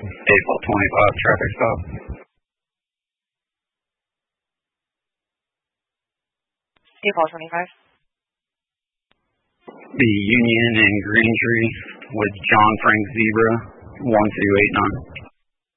April 25 traffic stop. April 25. The Union and Green Tree with John Frank Zebra 1289.